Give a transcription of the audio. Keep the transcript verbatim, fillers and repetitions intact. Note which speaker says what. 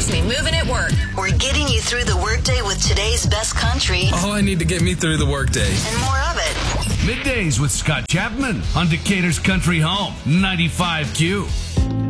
Speaker 1: keeps me moving at work.
Speaker 2: We're getting you through the workday with today's best country.
Speaker 3: All I need to get me through the workday.
Speaker 2: And more of it.
Speaker 4: Middays with Scott Chapman on Decatur's Country Home, ninety-five Q.